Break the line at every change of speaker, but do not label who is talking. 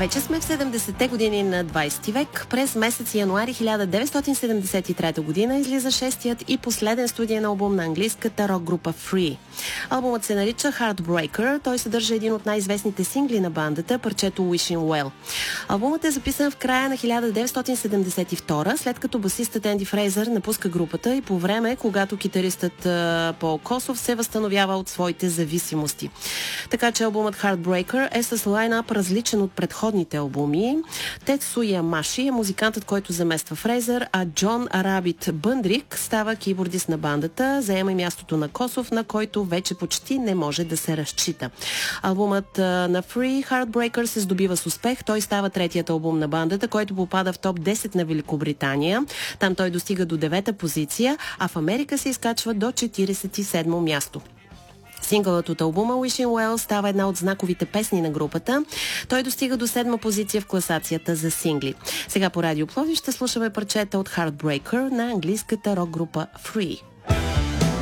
Вече сме в 70-те години на 20 век. През месец януари 1973 година излиза шестият и последен студиен албум на английската рок-група Free. Албумът се нарича Heartbreaker. Той съдържа един от най-известните сингли на бандата, парчето Wishing Well. Албумът е записан в края на 1972, след като басистът Енди Фрейзър напуска групата и по време, когато китаристът Пол Косов се възстановява от своите зависимости. Така че албумът Heartbreaker е с лайнап различен от предходните албуми. Тецуя Маши е музикантът, който замества Фрейзър, а Джон Рабит Бъндрик става кибордист на бандата, заема и мястото на Косов, на който вече почти не може да се разчита. Албумът на Free Heartbreaker се здобива с успех. Той става третият албум на бандата, който попада в топ 10 на Великобритания. Там той достига до 9-та позиция, а в Америка се изкачва до 47-мо място. Сингълът от албума Wishing Well става една от знаковите песни на групата. Той достига до 7-ма позиция в класацията за сингли. Сега по Радио Пловдив ще слушаме парчета от Heartbreaker на английската рок група Free.